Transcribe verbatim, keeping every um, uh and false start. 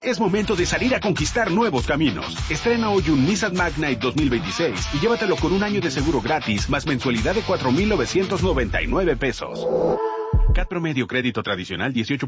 Es momento de salir a conquistar nuevos caminos. Estrena hoy un Nissan Magnite dos mil veintiséis y llévatelo con un año de seguro gratis más mensualidad de cuatro mil novecientos noventa y nueve pesos. C A T promedio crédito tradicional dieciocho